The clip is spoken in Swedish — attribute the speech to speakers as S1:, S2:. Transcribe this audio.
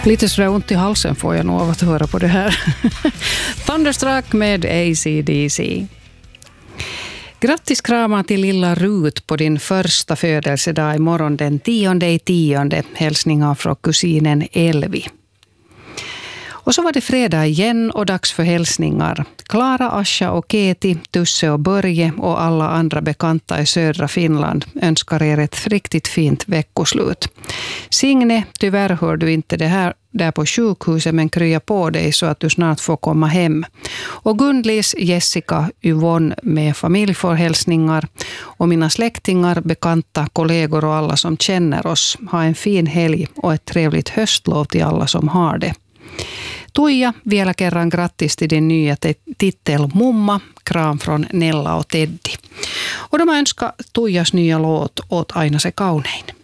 S1: Lite sådär ont i halsen får jag nog av att höra på det här. Thunderstruck med AC/DC. Grattis krama till lilla Rut på din första födelsedag imorgon den 10/10. Hälsningar från kusinen Elvi. Och så var det fredag igen och dags för hälsningar. Klara, Asha och Keti, Tusse och Börje och alla andra bekanta i södra Finland önskar er ett riktigt fint veckoslut. Signe, tyvärr hör du inte det här där på sjukhuset, men krya på dig så att du snart får komma hem. Och Gunlis, Jessica, Yvonne med familj får hälsningar. Och mina släktingar, bekanta, kollegor och alla som känner oss. Ha en fin helg och ett trevligt höstlov till alla som har det. Tuija, vielä kerran grattis till din nya titel Mumma. Kram från Nella och Teddy. Och de önskar Tuijas nya låt Åt aina se kaunein.